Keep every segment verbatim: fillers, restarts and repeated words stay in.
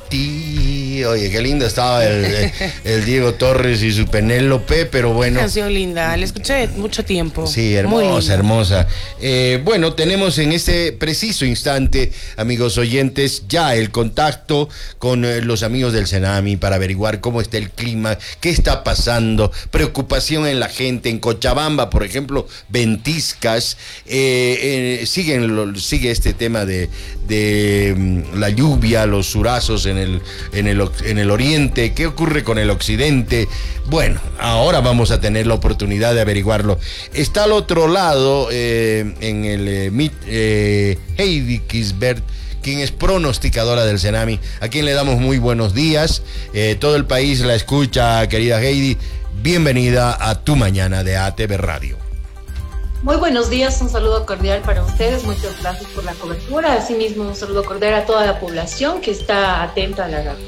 ti. Oye, qué lindo estaba el, el, el Diego Torres y su Penélope, pero bueno. Canción linda, la escuché mucho tiempo. Sí, hermosa, hermosa. Eh, bueno, tenemos en este preciso instante, amigos oyentes, ya el contacto con eh, los amigos del Senami para averiguar cómo está el clima, qué está pasando, preocupación en la gente. En Cochabamba, por ejemplo, ventiscas, eh, eh, siguen lo, sigue este tema de, de um, la lluvia, los surazos en el, en el en el oriente. ¿Qué ocurre con el occidente? Bueno, ahora vamos a tener la oportunidad de averiguarlo. Está al otro lado, eh, en el eh, mit, eh, Heidi Kisbert, quien es pronosticadora del Senami, a quien le damos muy buenos días. Eh, todo el país la escucha, querida Heidi. Bienvenida a Tu Mañana de A T V Radio. Muy buenos días, un saludo cordial para ustedes, muchas gracias por la cobertura. Asimismo, un saludo cordial a toda la población que está atenta a la radio.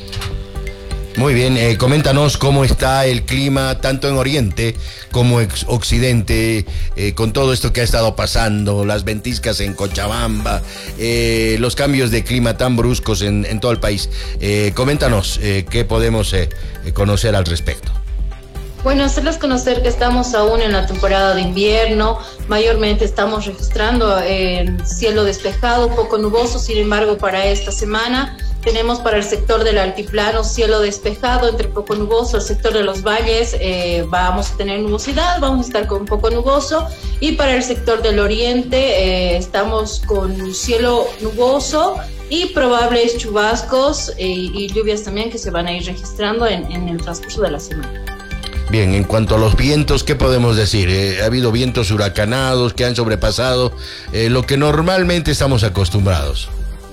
Muy bien, eh, coméntanos cómo está el clima tanto en Oriente como en Occidente, eh, con todo esto que ha estado pasando, las ventiscas en Cochabamba, eh, los cambios de clima tan bruscos en, en todo el país. Eh, coméntanos eh, qué podemos eh, conocer al respecto. Bueno, hacerles conocer que estamos aún en la temporada de invierno, mayormente estamos registrando en cielo despejado, poco nuboso. Sin embargo, para esta semana tenemos para el sector del altiplano cielo despejado, entre poco nuboso. El sector de los valles eh, vamos a tener nubosidad, vamos a estar con un poco nuboso. Y para el sector del oriente eh, estamos con cielo nuboso y probables chubascos eh, y lluvias también que se van a ir registrando en, en el transcurso de la semana. Bien, en cuanto a los vientos, ¿qué podemos decir? Eh, ha habido vientos huracanados que han sobrepasado eh, lo que normalmente estamos acostumbrados.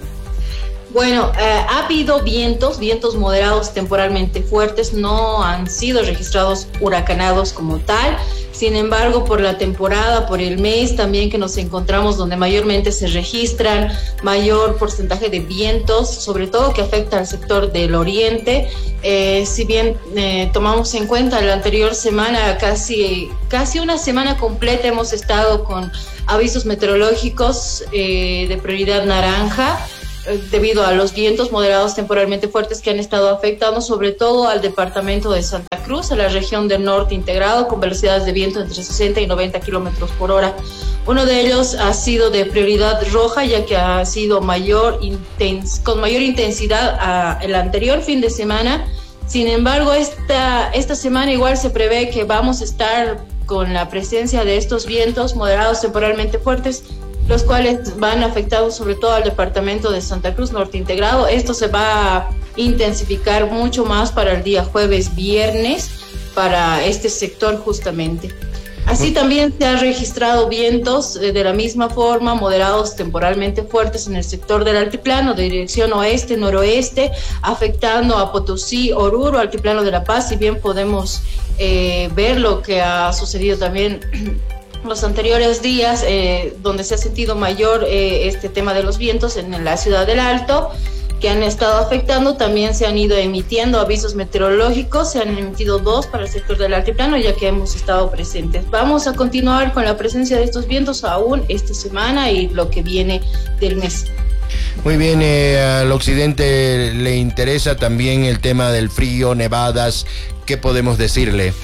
Bueno, eh, ha habido vientos, vientos moderados temporalmente fuertes, no han sido registrados huracanados como tal. Sin embargo, por la temporada, por el mes también que nos encontramos, donde mayormente se registran mayor porcentaje de vientos, sobre todo que afecta al sector del oriente. Eh, si bien eh, tomamos en cuenta la anterior semana, casi, casi una semana completa hemos estado con avisos meteorológicos eh, de prioridad naranja, debido a los vientos moderados temporalmente fuertes que han estado afectando sobre todo al departamento de Santa Cruz, a la región del norte integrado, con velocidades de viento entre sesenta y noventa kilómetros por hora. Uno de ellos ha sido de prioridad roja, ya que ha sido mayor intens con mayor intensidad a el anterior fin de semana. Sin embargo, esta, esta semana igual se prevé que vamos a estar con la presencia de estos vientos moderados temporalmente fuertes, los cuales van afectados sobre todo al departamento de Santa Cruz Norte integrado. Esto se va a intensificar mucho más para el día jueves, viernes, para este sector justamente. Así también se han registrado vientos eh, de la misma forma, moderados temporalmente fuertes en el sector del altiplano de dirección oeste-noroeste, afectando a Potosí, Oruro, altiplano de La Paz. Si bien podemos eh, ver lo que ha sucedido también los anteriores días, eh, donde se ha sentido mayor eh, este tema de los vientos en la ciudad del Alto, que han estado afectando. También se han ido emitiendo avisos meteorológicos, se han emitido dos para el sector del altiplano, ya que hemos estado presentes. Vamos a continuar con la presencia de estos vientos aún esta semana y lo que viene del mes. Muy bien, eh, al occidente le interesa también el tema del frío, nevadas. ¿Qué podemos decirle?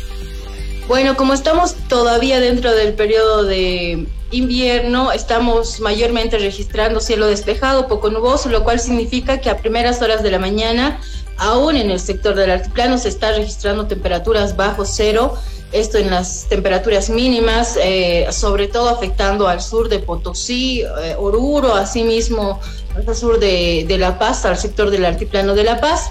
Bueno, como estamos todavía dentro del periodo de invierno, estamos mayormente registrando cielo despejado, poco nuboso, lo cual significa que a primeras horas de la mañana, aún en el sector del altiplano, se está registrando temperaturas bajo cero. Esto en las temperaturas mínimas, eh, sobre todo afectando al sur de Potosí, eh, Oruro, asimismo al sur de, de La Paz, al sector del altiplano de La Paz.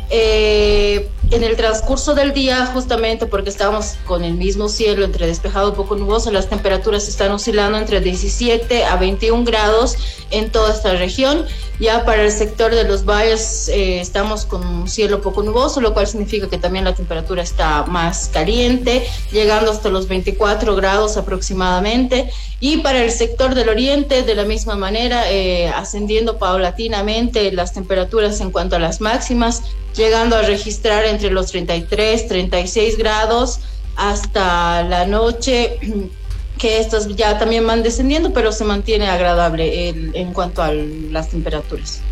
Eh, en el transcurso del día, justamente porque estamos con el mismo cielo entre despejado y poco nuboso, las temperaturas están oscilando entre diecisiete a veintiún grados en toda esta región. Ya para el sector de los valles eh, estamos con un cielo poco nuboso, lo cual significa que también la temperatura está más caliente, llegando hasta los veinticuatro grados aproximadamente. Y para el sector del oriente, de la misma manera, eh, ascendiendo paulatinamente las temperaturas en cuanto a las máximas, llegando a registrar entre los treinta y tres, treinta y seis grados hasta la noche, que estos ya también van descendiendo, pero se mantiene agradable el, en cuanto a las temperaturas.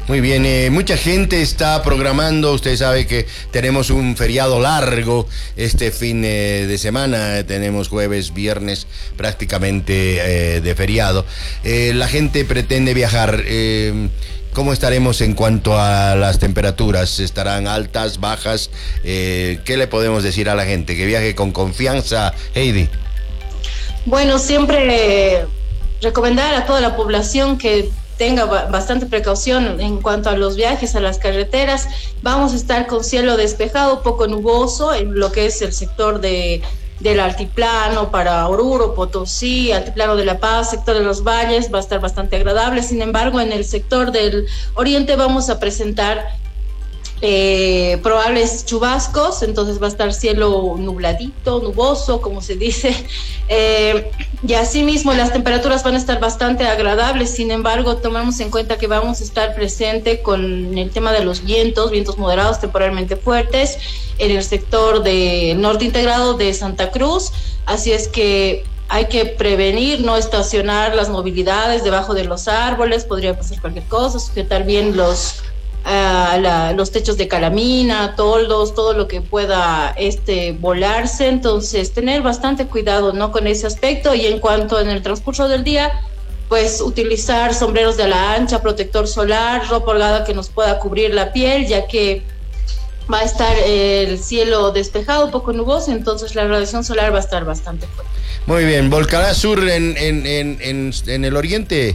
Muy bien, eh, mucha gente está programando, usted sabe que tenemos un feriado largo este fin eh, de semana, tenemos jueves, viernes prácticamente eh, de feriado. Eh, la gente pretende viajar. Eh, ¿Cómo estaremos en cuanto a las temperaturas? ¿Estarán altas, bajas? Eh, ¿Qué le podemos decir a la gente? Que viaje con confianza, Heidi. Bueno, siempre recomendar a toda la población que tenga bastante precaución en cuanto a los viajes a las carreteras. Vamos a estar con cielo despejado, poco nuboso en lo que es el sector de, del altiplano para Oruro, Potosí, altiplano de La Paz, sector de los valles, va a estar bastante agradable. Sin embargo, en el sector del oriente vamos a presentar Eh, probables chubascos, entonces va a estar cielo nubladito, nuboso, como se dice, eh, y asimismo las temperaturas van a estar bastante agradables. Sin embargo, tomamos en cuenta que vamos a estar presente con el tema de los vientos, vientos moderados temporalmente fuertes en el sector del norte integrado de Santa Cruz, así es que hay que prevenir, no estacionar las movilidades debajo de los árboles, podría pasar cualquier cosa, sujetar bien los a la, los techos de calamina, toldos, todo lo que pueda este volarse. Entonces tener bastante cuidado, ¿no?, con ese aspecto. Y en cuanto en el transcurso del día, pues utilizar sombreros de ala ancha, protector solar, ropa holgada que nos pueda cubrir la piel, ya que va a estar el cielo despejado, poco nuboso, entonces la radiación solar va a estar bastante fuerte. Muy bien, ¿volcará sur en, en, en, en, en el oriente?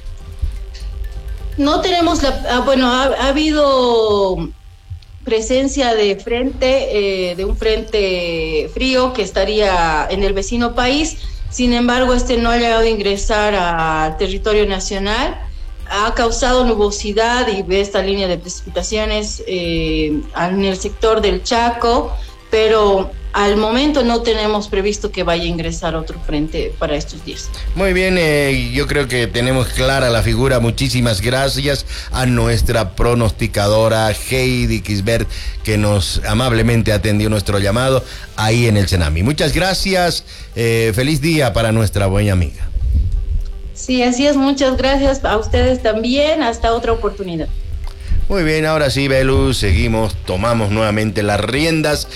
No tenemos la, ah, bueno, ha, ha habido presencia de frente, eh, de un frente frío que estaría en el vecino país. Sin embargo, este no ha llegado a ingresar al territorio nacional. Ha causado nubosidad y esta línea de precipitaciones eh, en el sector del Chaco, pero al momento no tenemos previsto que vaya a ingresar otro frente para estos días. Muy bien, eh, yo creo que tenemos clara la figura. Muchísimas gracias a nuestra pronosticadora Heidi Kisbert, que nos amablemente atendió nuestro llamado ahí en el Senami. Muchas gracias, eh, feliz día para nuestra buena amiga. Sí, así es, muchas gracias a ustedes también, hasta otra oportunidad. Muy bien, ahora sí, Belu, seguimos, tomamos nuevamente las riendas